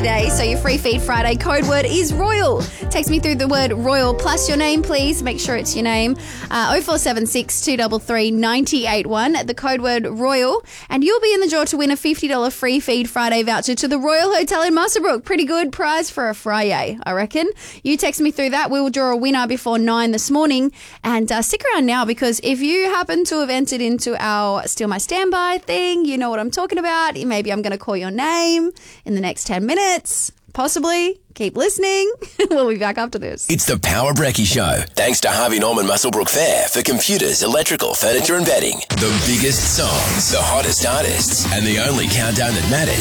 today. So your free feed Friday code word is Royal. Text me through the word Royal plus your name, please. Make sure it's your name. 0476 233 981. The code word Royal. And you'll be in the draw to win a $50 free feed Friday voucher to the Royal Hotel in Muswellbrook. Pretty good prize for a Friday, I reckon. You text me through that. We will draw a winner before 9 this morning. And stick around now, because if you happen to have entered into our Steal My Standby thing, you know what I'm talking about. Maybe I'm going to call your name in the next 10 minutes. Possibly. Keep listening. We'll be back after this. It's the Power Brekkie Show. Thanks to Harvey Norman Muswellbrook Fair for computers, electrical, furniture and bedding. The biggest songs, the hottest artists, and the only countdown that matters